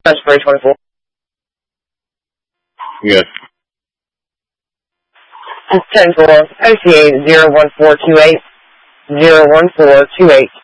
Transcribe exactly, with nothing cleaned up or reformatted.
That's for twenty-four. Yes. ten four, O C eight zero one four two eight, zero one four two eight.